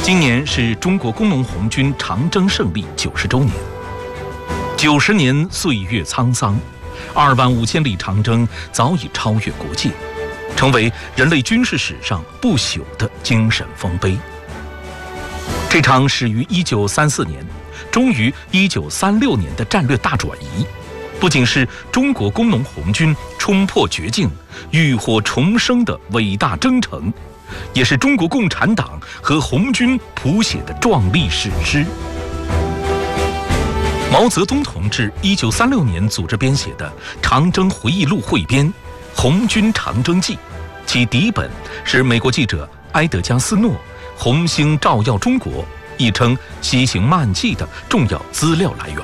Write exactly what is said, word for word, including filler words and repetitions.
今年是中国工农红军长征胜利九十周年。九十年岁月沧桑，二万五千里长征早已超越国界，成为人类军事史上不朽的精神丰碑。这场始于一九三四年，终于一九三六年的战略大转移，不仅是中国工农红军冲破绝境、浴火重生的伟大征程，也是中国共产党和红军谱写的壮丽史诗。毛泽东同志一九三六年组织编写的《长征回忆录汇编·红军长征记》，其底本是美国记者埃德加斯诺《红星照耀中国》，亦称《西行漫记》的重要资料来源。